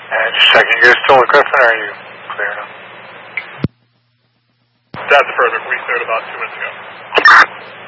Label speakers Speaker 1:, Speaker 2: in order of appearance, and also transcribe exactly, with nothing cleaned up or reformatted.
Speaker 1: And just checking, you're still at Griffin, or are you clear now?
Speaker 2: That's affirmative. We cleared about two minutes ago.